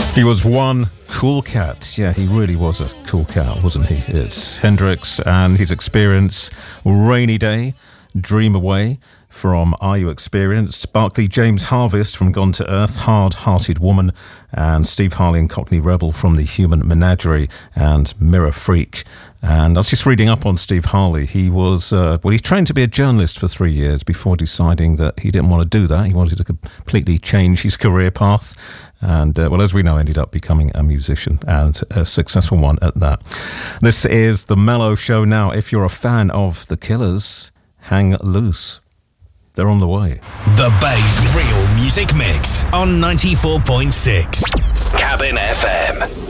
He was one cool cat. Yeah, he really was a cool cat, wasn't he? It's Hendrix and his Experience, Rainy Day, Dream Away from Are You Experienced, Barclay James Harvest from Gone to Earth, Hard Hearted Woman, and Steve Harley and Cockney Rebel from The Human Menagerie and Mirror Freak. And I was just reading up on Steve Harley. He was, he trained to be a journalist for 3 years before deciding that he didn't want to do that. He wanted to completely change his career path. And, as we know, ended up becoming a musician, and a successful one at that. This is The Mellow Show now. If you're a fan of The Killers, hang loose. They're on the way. The Bay's Real Music Mix on 94.6 Cabin FM.